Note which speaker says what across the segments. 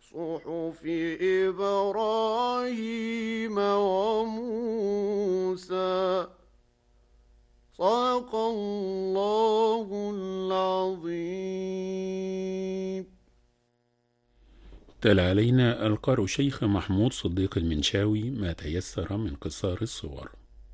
Speaker 1: صحف إبراهيم وموسى. صدق الله العظيم.
Speaker 2: تلا علينا القارئ الشيخ محمود صديق المنشاوي ما تيسر من قصار الصور.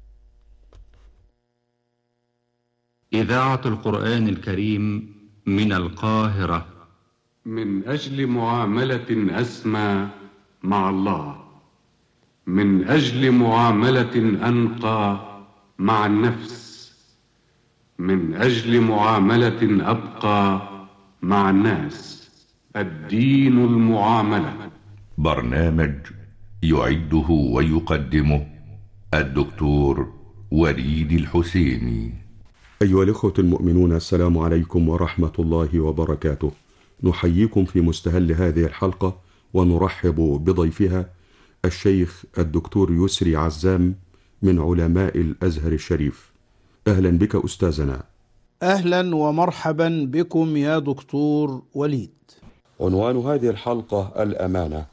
Speaker 3: إذاعة القرآن الكريم من القاهرة.
Speaker 4: من أجل معاملة أسمى مع الله، من أجل معاملة أنقى مع النفس، من أجل معاملة أبقى مع الناس. الدين المعاملة.
Speaker 5: برنامج يعده ويقدمه الدكتور وليد الحسيني.
Speaker 6: أيها الإخوة المؤمنون، السلام عليكم ورحمة الله وبركاته. نحييكم في مستهل هذه الحلقة ونرحب بضيفها الشيخ الدكتور يسري عزام من علماء الأزهر الشريف. أهلا بك أستاذنا.
Speaker 7: أهلا ومرحبا بكم يا دكتور وليد.
Speaker 6: عنوان هذه الحلقة الأمانة.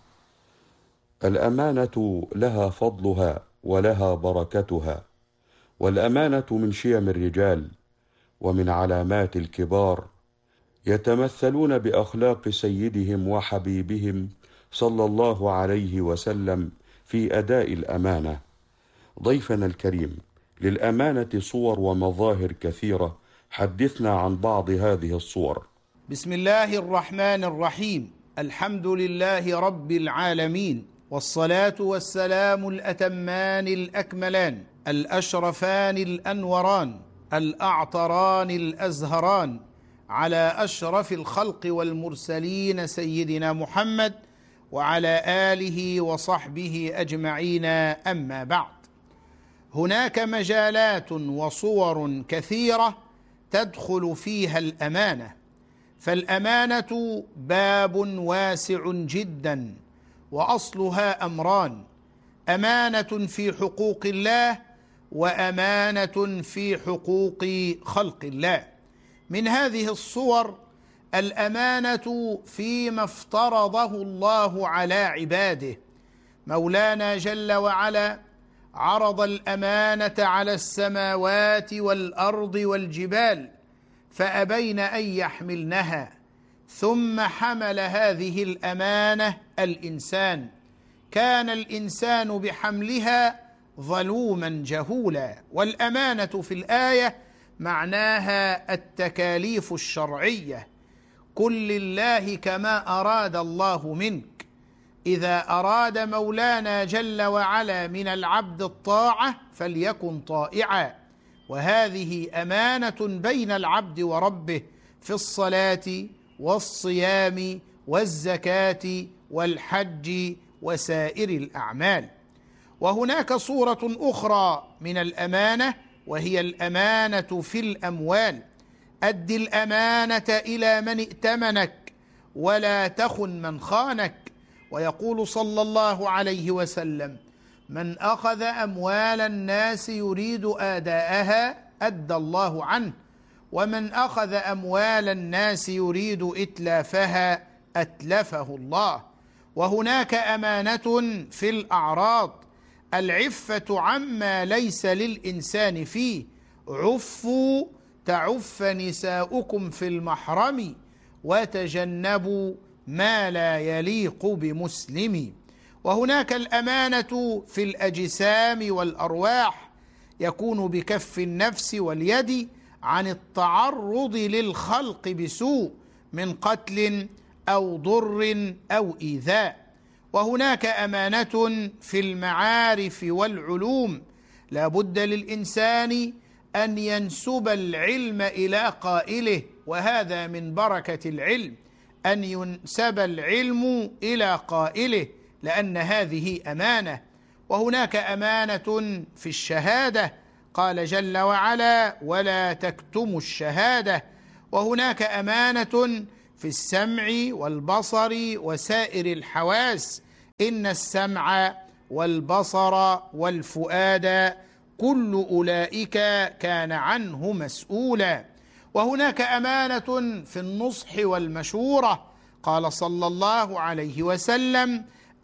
Speaker 6: الأمانة لها فضلها ولها بركتها، والأمانة من شيم الرجال ومن علامات الكبار، يتمثلون بأخلاق سيدهم وحبيبهم صلى الله عليه وسلم في أداء الأمانة. ضيفنا الكريم، للأمانة صور ومظاهر كثيرة، حدثنا عن بعض هذه الصور.
Speaker 7: بسم الله الرحمن الرحيم. الحمد لله رب العالمين، والصلاة والسلام الأتمان الأكملان الأشرفان الأنوران الأعطران الأزهران على أشرف الخلق والمرسلين سيدنا محمد وعلى آله وصحبه أجمعين. أما بعد، هناك مجالات وصور كثيرة تدخل فيها الأمانة، فالأمانة باب واسع جدا، وأصلها أمران: أمانة في حقوق الله، وأمانة في حقوق خلق الله. من هذه الصور الأمانة فيما افترضه الله على عباده. مولانا جل وعلا عرض الأمانة على السماوات والأرض والجبال فأبين أن يحملنها، ثم حمل هذه الأمانة الإنسان. كان الإنسان بحملها ظلوما جهولا. والأمانة في الآية معناها التكاليف الشرعية. كن لله كما أراد الله منك. إذا أراد مولانا جل وعلا من العبد الطاعة فليكن طائعا، وهذه أمانة بين العبد وربه في الصلاة والصيام والزكاة والحج وسائر الأعمال. وهناك صورة أخرى من الأمانة، وهي الأمانة في الأموال. أد الأمانة إلى من ائتمنك ولا تخن من خانك. ويقول صلى الله عليه وسلم: من أخذ أموال الناس يريد آداءها أدى الله عنه، ومن أخذ أموال الناس يريد إتلافها أتلفه الله. وهناك أمانة في الأعراض: العفة عما ليس للإنسان فيه. عفوا تعف نساؤكم في المحرم، وتجنبوا ما لا يليق بمسلم. وهناك الأمانة في الأجسام والأرواح، يكون بكف النفس واليد عن التعرض للخلق بسوء من قتل أو ضر أو إيذاء. وهناك أمانة في المعارف والعلوم، لا بد للإنسان أن ينسب العلم إلى قائله، وهذا من بركة العلم أن ينسب العلم إلى قائله، لأن هذه أمانة. وهناك أمانة في الشهادة، قال جل وعلا: ولا تكتموا الشهادة. وهناك أمانة في السمع والبصر وسائر الحواس: إن السمع والبصر والفؤاد كل أولئك كان عنه مسؤولا. وهناك أمانة في النصح والمشورة، قال صلى الله عليه وسلم: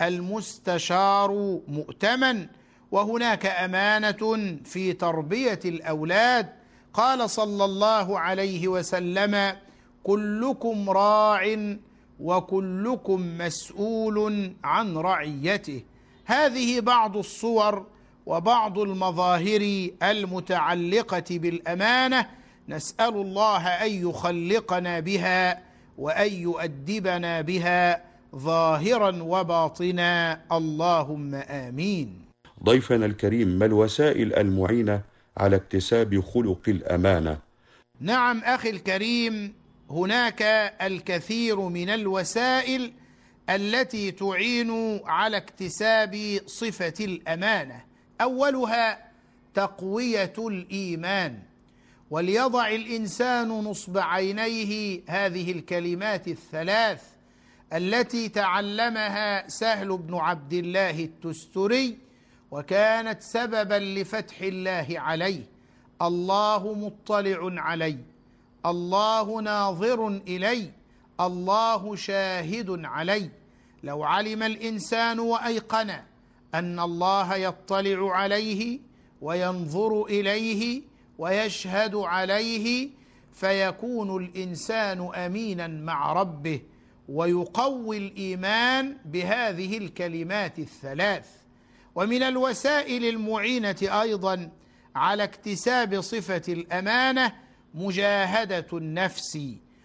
Speaker 7: المستشار مؤتمن. وهناك أمانة في تربية الأولاد. قال صلى الله عليه وسلم: كلكم راع وكلكم مسؤول عن رعيته. هذه بعض الصور وبعض المظاهر المتعلقة بالأمانة، نسأل الله أن يخلقنا بها وأن يؤدبنا بها ظاهرا وباطنا، اللهم آمين.
Speaker 6: ضيفنا الكريم، ما الوسائل المعينة على اكتساب خلق الأمانة؟
Speaker 7: نعم أخي الكريم، هناك الكثير من الوسائل التي تعين على اكتساب صفة الأمانة. أولها تقوية الإيمان. وليضع الإنسان نصب عينيه هذه الكلمات الثلاث التي تعلمها سهل بن عبد الله التستري، وكانت سببا لفتح الله عليه: الله مطلع علي، الله ناظر إلي، الله شاهد علي. لو علم الإنسان وأيقن أن الله يطلع عليه وينظر إليه ويشهد عليه، فيكون الإنسان أمينا مع ربه، ويقوي الإيمان بهذه الكلمات الثلاث. ومن الوسائل المعينة أيضا على اكتساب صفة الأمانة مجاهدة النفس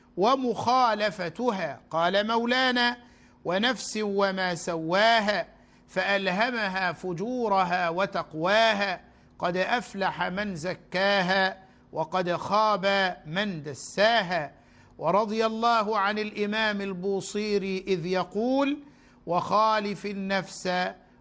Speaker 7: ومخالفتها. قال مولانا: ونفس وما سواها فألهمها فجورها وتقواها، قد أفلح من زكاها وقد خاب من دساها. ورضي الله عن الإمام البوصيري إذ يقول: وخالف النفس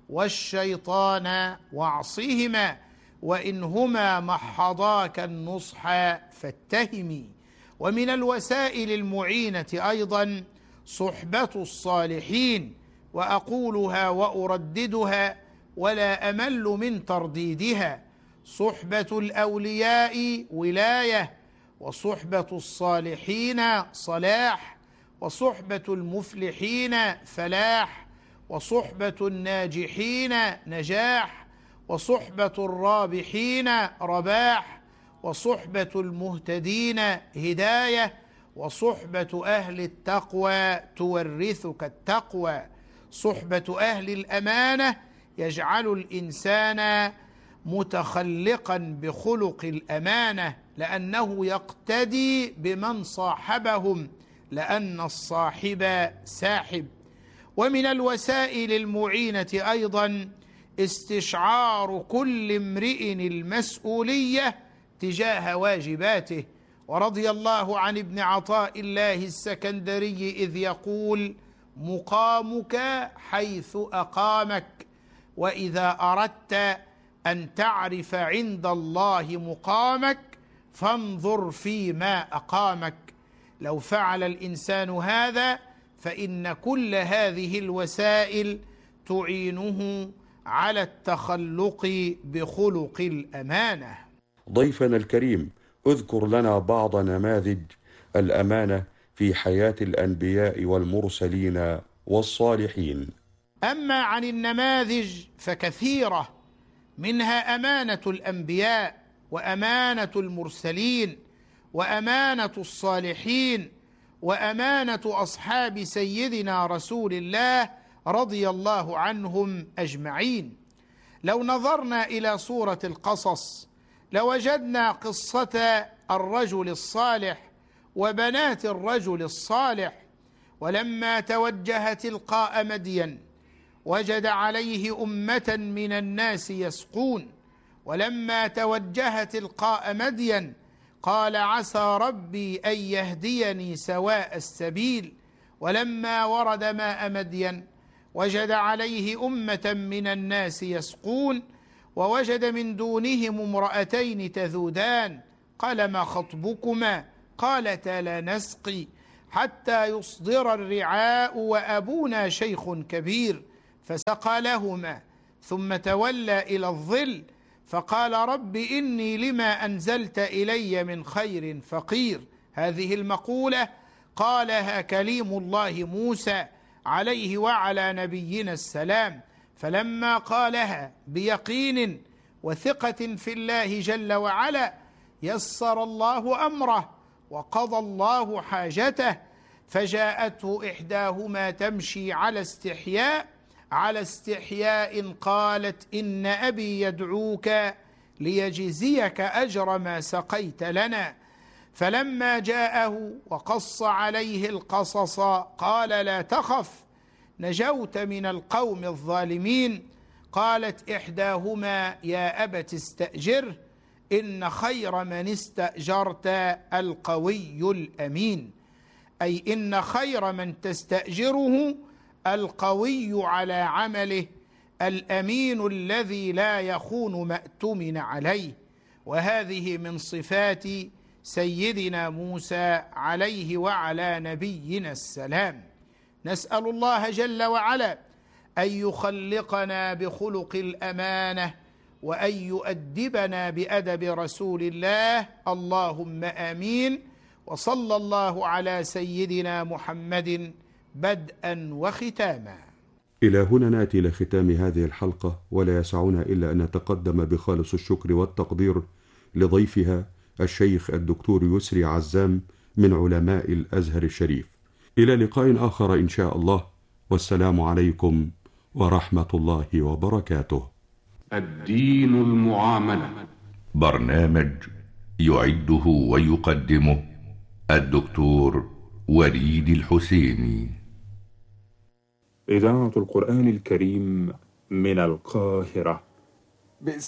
Speaker 7: والشيطان واعصهما، وإنهما محضاك النصح فاتهمي. ومن الوسائل المعينة أيضا صحبة الصالحين، وأقولها وأرددها ولا أمل من ترديدها: صحبة الأولياء ولاية، وصحبة الصالحين صلاح، وصحبة المفلحين فلاح، وصحبة الناجحين نجاح، وصحبة الرابحين رباح، وصحبة المهتدين هداية، وصحبة أهل التقوى تورثك التقوى. صحبة أهل الأمانة يجعل الإنسان متخلقا بخلق الأمانة، لأنه يقتدي بمن صاحبهم، لأن الصاحب ساحب. ومن الوسائل المعينة أيضا استشعار كل امرئ المسؤولية تجاه واجباته. ورضي الله عن ابن عطاء الله السكندري إذ يقول: مقامك حيث أقامك، وإذا أردت أن تعرف عند الله مقامك فانظر فيما أقامك. لو فعل الإنسان هذا فإن كل هذه الوسائل تعينه على التخلق بخلق الأمانة.
Speaker 6: ضيفنا الكريم، اذكر لنا بعض نماذج الأمانة في حياة الأنبياء والمرسلين والصالحين.
Speaker 7: أما عن النماذج فكثيرة، منها أمانة الأنبياء، وأمانة المرسلين، وأمانة الصالحين، وأمانة أصحاب سيدنا رسول الله رضي الله عنهم أجمعين. لو نظرنا إلى سورة القصص لوجدنا قصة الرجل الصالح وبنات الرجل الصالح. ولما توجه تلقاء مدين وجد عليه أمة من الناس يسقون. ولما توجه تلقاء مدين قال: عسى ربي أن يهديني سواء السبيل. ولما ورد ماء مدين وجد عليه أمة من الناس يسقون، ووجد من دونهم امرأتين تذودان. قال: ما خطبكما؟ قالتا: لا نسقي حتى يصدر الرعاء وأبونا شيخ كبير. فسقى لهما ثم تولى إلى الظل فقال: رب إني لما أنزلت إلي من خير فقير. هذه المقولة قالها كليم الله موسى عليه وعلى نبينا السلام، فلما قالها بيقين وثقة في الله جل وعلا يسر الله أمره وقضى الله حاجته، فجاءته إحداهما تمشي على استحياء قالت إن أبي يدعوك ليجزيك أجر ما سقيت لنا. فلما جاءه وقص عليه القصص قال لا تخف نجوت من القوم الظالمين. قالت إحداهما يا أبت استأجره إن خير من استأجرت القوي الأمين، أي إن خير من تستأجره القوي على عمله الأمين الذي لا يخون ما اؤتمن عليه. وهذه من صفات سيدنا موسى عليه وعلى نبينا السلام. نسأل الله جل وعلا أن يخلقنا بخلق الأمانة وأن يؤدبنا بأدب رسول الله، اللهم آمين. وصلى الله على سيدنا محمد بدءا وختاما.
Speaker 6: إلى هنا نأتي لختام هذه الحلقة، ولا يسعنا إلا أن نتقدم بخالص الشكر والتقدير لضيفها الشيخ الدكتور يسري عزام من علماء الأزهر الشريف. إلى لقاء آخر إن شاء الله، والسلام عليكم ورحمة الله وبركاته.
Speaker 4: الدين المعاملة،
Speaker 5: برنامج يعده ويقدمه الدكتور وليد الحسيني.
Speaker 8: إذاعة القرآن الكريم من القاهرة.